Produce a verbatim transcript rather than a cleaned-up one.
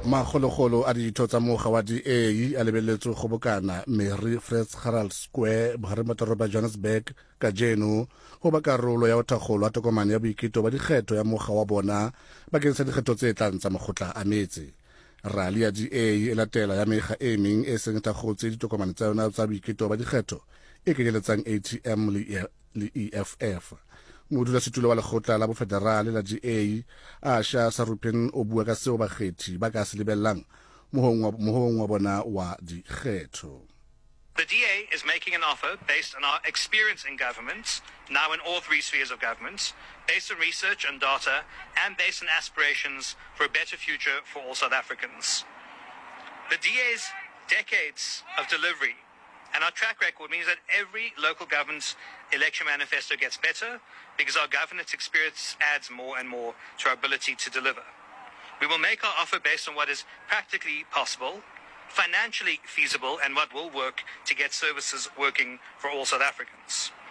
Magologolo a ditho tsa moga wa D A a lebeletswe go bokana Mary Fritz Gerald Square bohareng ba Johannesburg ka jeno go ba karolo ya bothagolo a tokomane ya boiketlo ba dikgetho ya moga wa bona bakeng sa dikgetho tse tlang tsa makgotla a metse. Rally ya D A e latela ya mekga e meng e seng thakgotse ditokomane tsa yona tsa boiketlo ba dikgetho e kenyeletsang A T M le E F F. Modulasetulo wa lekgotla la bofederale la D A Asha Sarupin o bua ka seo bakgethi ba ka se lebellang mohong wa bona wa dikgetho. The D A is making an offer based on our experience in government, now in all three spheres of government, based on research and data, and based on aspirations for a better future for all South Africans. The D A's decades of delivery and our track record means that every local government election manifesto gets better because our governance experience adds more and more to our ability to deliver. We will make our offer based on what is practically possible, financially feasible, and what will work to get services working for all South Africans.